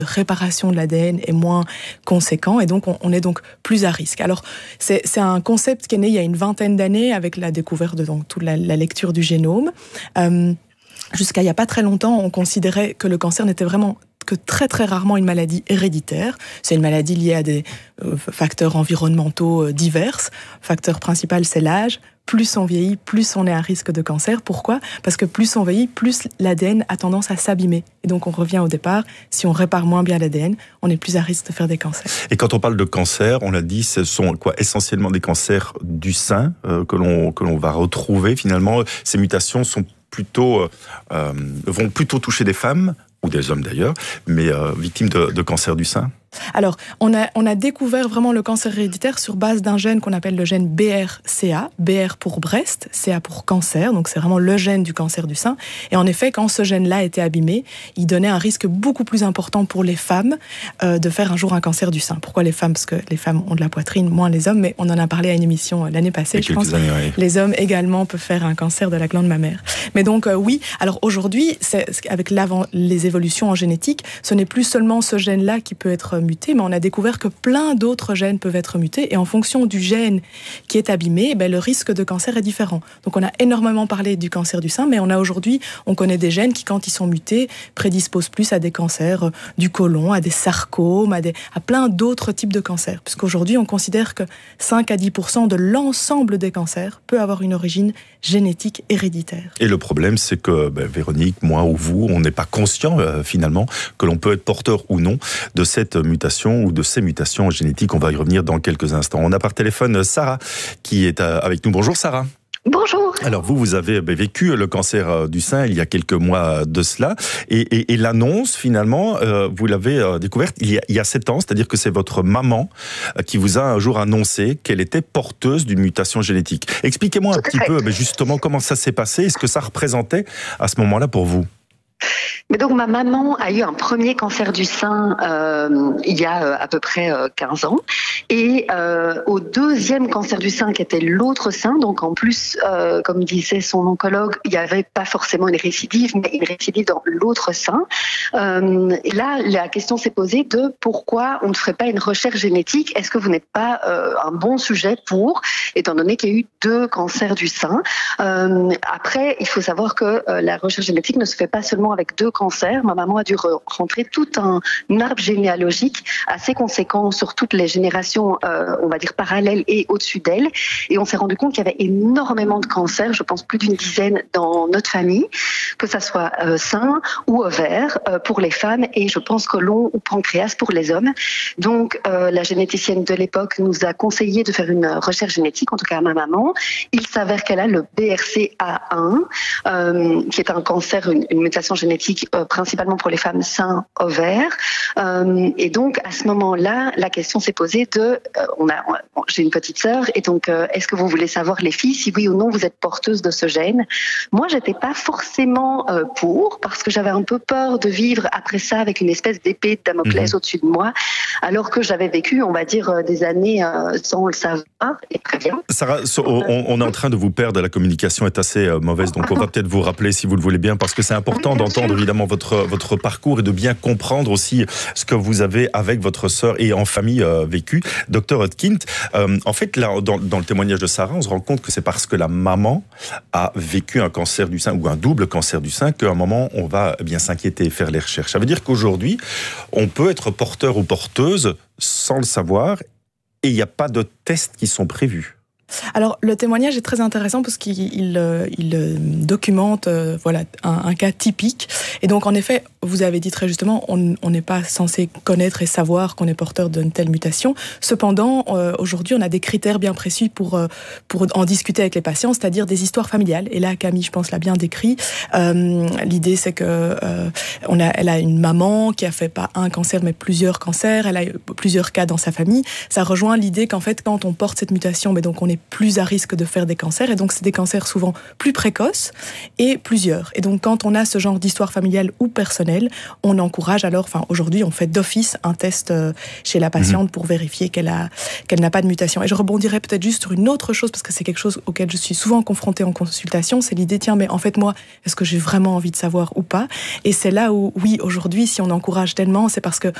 réparation de l'ADN est moins conséquent et donc on est donc plus à risque. Alors c'est un concept qui est né il y a une vingtaine d'années avec la découverte de donc, toute la lecture du génome. Jusqu'à il n'y a pas très longtemps, on considérait que le cancer n'était vraiment que très très rarement une maladie héréditaire. C'est une maladie liée à des facteurs environnementaux divers. Le facteur principal, c'est l'âge. Plus on vieillit, plus on est à risque de cancer. Pourquoi ? Parce que plus on vieillit, plus l'ADN a tendance à s'abîmer. Et donc on revient au départ, si on répare moins bien l'ADN, on est plus à risque de faire des cancers. Et quand on parle de cancer, on l'a dit, ce sont essentiellement des cancers du sein que l'on va retrouver finalement. Ces mutations sont vont plutôt toucher des femmes, ou des hommes d'ailleurs, mais victimes de cancer du sein. Alors, on a découvert vraiment le cancer héréditaire sur base d'un gène qu'on appelle le gène BRCA, BR pour breast, CA pour cancer, donc c'est vraiment le gène du cancer du sein. Et en effet, quand ce gène-là était abîmé, il donnait un risque beaucoup plus important pour les femmes de faire un jour un cancer du sein. Pourquoi les femmes ? Parce que les femmes ont de la poitrine, moins les hommes, mais on en a parlé à une émission l'année passée, je pense. Années, oui. Les hommes également peuvent faire un cancer de la glande mammaire. Mais donc oui, alors aujourd'hui, avec les évolutions en génétique, ce n'est plus seulement ce gène-là qui peut être muté, mais on a découvert que plein d'autres gènes peuvent être mutés et en fonction du gène qui est abîmé, le risque de cancer est différent. Donc on a énormément parlé du cancer du sein, mais on connaît des gènes qui, quand ils sont mutés, prédisposent plus à des cancers du côlon, à des sarcomes, à plein d'autres types de cancers. Puisqu'aujourd'hui, on considère que 5 à 10% de l'ensemble des cancers peut avoir une origine génétique héréditaire. Et le problème, c'est que Véronique, moi ou vous, on n'est pas conscient finalement que l'on peut être porteur ou non de cette mutation ou de ces mutations génétiques. On va y revenir dans quelques instants. On a par téléphone Sarah qui est avec nous. Bonjour Sarah. Bonjour. Alors vous avez vécu le cancer du sein il y a quelques mois de cela et l'annonce finalement vous l'avez découverte il y a 7 ans, c'est-à-dire que c'est votre maman qui vous a un jour annoncé qu'elle était porteuse d'une mutation génétique. Expliquez-moi un petit peu justement comment ça s'est passé et ce que ça représentait à ce moment-là pour vous. Mais donc ma maman a eu un premier cancer du sein il y a à peu près 15 ans et au deuxième cancer du sein qui était l'autre sein, donc en plus comme disait son oncologue, il n'y avait pas forcément une récidive mais une récidive dans l'autre sein. Là la question s'est posée de pourquoi on ne ferait pas une recherche génétique, est-ce que vous n'êtes pas un bon sujet pour, étant donné qu'il y a eu 2 cancers du sein. Après il faut savoir que la recherche génétique ne se fait pas seulement avec 2 cancers. Ma maman a dû rentrer tout un arbre généalogique assez conséquent sur toutes les générations, on va dire parallèles et au-dessus d'elle. Et on s'est rendu compte qu'il y avait énormément de cancers, je pense plus d'une dizaine dans notre famille, que ça soit sein ou ovaire pour les femmes et je pense côlon ou pancréas pour les hommes. Donc la généticienne de l'époque nous a conseillé de faire une recherche génétique, en tout cas à ma maman. Il s'avère qu'elle a le BRCA1, qui est un cancer, une mutation génétique principalement pour les femmes sein, ovaire. Et donc, à ce moment-là, la question s'est posée j'ai une petite sœur, et donc, est-ce que vous voulez savoir, les filles, si oui ou non vous êtes porteuse de ce gène ? Moi, j'étais pas forcément pour, parce que j'avais un peu peur de vivre après ça avec une espèce d'épée de Damoclès au-dessus de moi, alors que j'avais vécu, on va dire, des années sans le savoir, et très bien. Sarah, on est en train de vous perdre, la communication est assez mauvaise, donc on va peut-être vous rappeler si vous le voulez bien, parce que c'est important d'entendre évidemment votre parcours et de bien comprendre aussi ce que vous avez avec votre sœur et en famille vécu. Docteur Hodgkin, en fait, là, dans le témoignage de Sarah, on se rend compte que c'est parce que la maman a vécu un cancer du sein ou un double cancer du sein qu'à un moment, on va bien s'inquiéter et faire les recherches. Ça veut dire qu'aujourd'hui, on peut être porteur ou porteuse sans le savoir et il n'y a pas de tests qui sont prévus. Alors, le témoignage est très intéressant parce qu'il documente un cas typique. Et donc, en effet, vous avez dit très justement, on n'est pas censé connaître et savoir qu'on est porteur d'une telle mutation. Cependant, aujourd'hui, on a des critères bien précis pour en discuter avec les patients, c'est-à-dire des histoires familiales. Et là, Camille, je pense, l'a bien décrit. L'idée, c'est que elle a une maman qui a fait pas un cancer, mais plusieurs cancers. Elle a eu plusieurs cas dans sa famille. Ça rejoint l'idée qu'en fait, quand on porte cette mutation, donc on est plus à risque de faire des cancers. Et donc, c'est des cancers souvent plus précoces et plusieurs. Et donc, quand on a ce genre d'histoire familiale ou personnelle, on encourage alors, aujourd'hui, on fait d'office un test chez la patiente pour vérifier qu'elle n'a pas de mutation. Et je rebondirais peut-être juste sur une autre chose, parce que c'est quelque chose auquel je suis souvent confrontée en consultation, c'est l'idée, tiens, mais en fait, moi, est-ce que j'ai vraiment envie de savoir ou pas? Et c'est là où, oui, aujourd'hui, si on encourage tellement, c'est parce que